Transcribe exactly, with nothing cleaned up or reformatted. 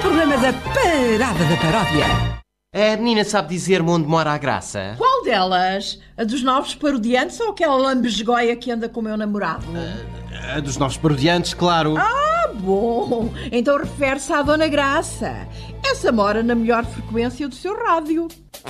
programa da Parada da Paródia. A menina sabe dizer-me onde mora a Graça? Qual delas? A dos novos parodiantes ou aquela lambesgoia que anda com o meu namorado? A dos novos parodiantes, claro. Ah, bom. Então refere-se à Dona Graça. Essa mora na melhor frequência do seu rádio.